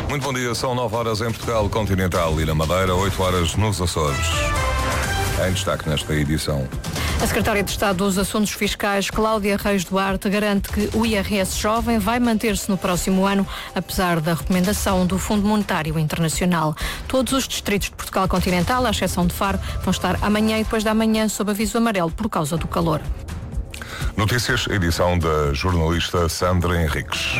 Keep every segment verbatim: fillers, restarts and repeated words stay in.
Muito bom dia, são nove horas em Portugal Continental e na Madeira, oito horas nos Açores. Em destaque nesta edição. A Secretária de Estado dos Assuntos Fiscais, Cláudia Reis Duarte, garante que o I R S jovem vai manter-se no próximo ano, apesar da recomendação do Fundo Monetário Internacional. Todos os distritos de Portugal Continental, à exceção de Faro, vão estar amanhã e depois da manhã sob aviso amarelo por causa do calor. Notícias, edição da jornalista Sandra Henriques.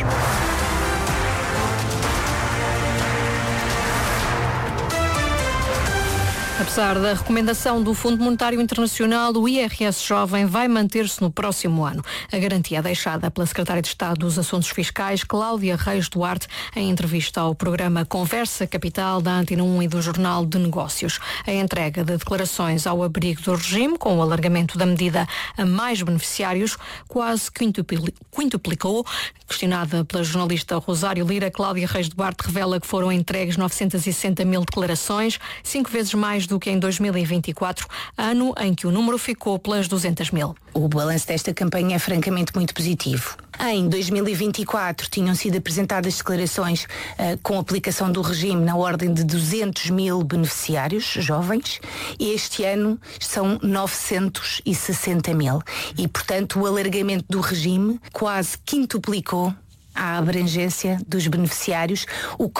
Apesar da recomendação do Fundo Monetário Internacional, o I R S jovem vai manter-se no próximo ano. A garantia é deixada pela Secretária de Estado dos Assuntos Fiscais, Cláudia Reis Duarte, em entrevista ao programa Conversa Capital da Antena um e do Jornal de Negócios. A entrega de declarações ao abrigo do regime, com o alargamento da medida a mais beneficiários, quase quintuplicou. Questionada pela jornalista Rosário Lira, Cláudia Reis Duarte revela que foram entregues novecentas e sessenta mil declarações, cinco vezes mais do que em dois mil e vinte e quatro, ano em que o número ficou pelas duzentas mil. O balanço desta campanha é francamente muito positivo. Em dois mil e vinte e quatro tinham sido apresentadas declarações uh, com aplicação do regime na ordem de duzentos mil beneficiários jovens e este ano são novecentos e sessenta mil. E, portanto, o alargamento do regime quase quintuplicou a abrangência dos beneficiários, o